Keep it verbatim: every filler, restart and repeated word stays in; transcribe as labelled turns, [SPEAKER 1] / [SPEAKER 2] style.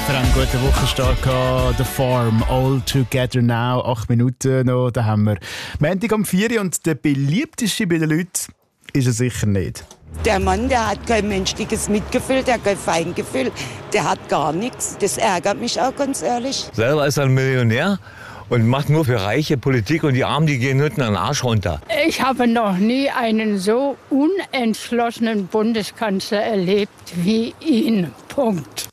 [SPEAKER 1] einen guten Wochenstart gehabt. The Farm, All Together Now. Acht Minuten noch, da haben wir Montag um vier Uhr und der beliebteste bei den Leuten ist er sicher nicht.
[SPEAKER 2] Der Mann, der hat kein menschliches Mitgefühl, der hat kein Feingefühl, der hat gar nichts. Das ärgert mich auch, ganz ehrlich.
[SPEAKER 3] Selber ist er ein Millionär und macht nur für reiche Politik und die Armen, die gehen hinten an den Arsch runter.
[SPEAKER 4] Ich habe noch nie einen so unentschlossenen Bundeskanzler erlebt wie ihn. Punkt.